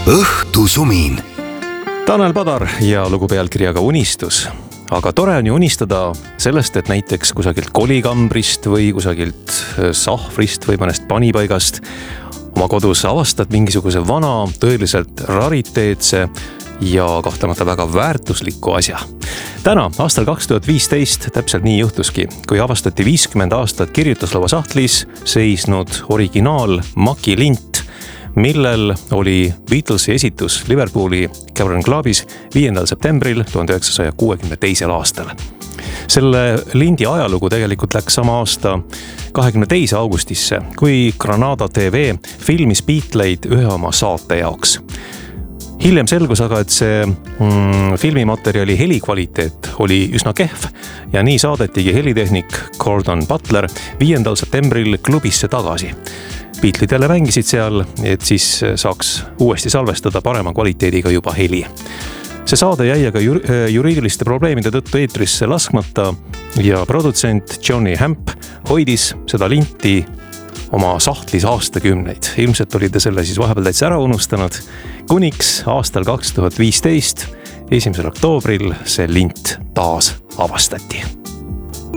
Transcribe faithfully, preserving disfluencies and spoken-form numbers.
õhtusumin. Tanel Padar ja lugu pealkirjaga Unistus. Aga tore on ju unistada sellest, et näiteks kusagilt kolikambrist või kusagilt sahvrist või mõnest panipaigast oma kodus avastad mingisuguse vana, tõeliselt rariteetse ja kahtlemata väga väärtusliku asja. Täna, aastal kaks tuhat viisteist, täpselt nii juhtuski, kui avastati viiskümmend aastat kirjutuslaua sahtlis seisnud originaal Maki lint, millel oli Beatlesi esitus Liverpooli Cavern Clubis viiendal septembril tuhande üheksasaja kuuekümne teisel aastal. Selle lindi ajalugu tegelikult läks sama aasta kahekümne teise augustisse, kui Granada T V filmis Beatleid ühe oma saate jaoks. Hiljem selgus aga, et see mm, filmimaterjali helikvaliteet oli üsna kehv ja nii saadetigi helitehnik Gordon Butler viiendal septembril klubisse tagasi. Beatleid jälle mängisid seal, et siis saaks uuesti salvestada parema kvaliteediga juba heli. See saade jäi aga juriidiliste probleemide tõttu eetrisse laskmata ja produtsent Johnny Hamp hoidis seda linti oma sahtlis aastakümneid. Ilmselt oli ta selle siis vahepeal täitsa ära unustanud, kuniks aastal kaks tuhat viisteist, esimesel oktoobril see lint taas avastati.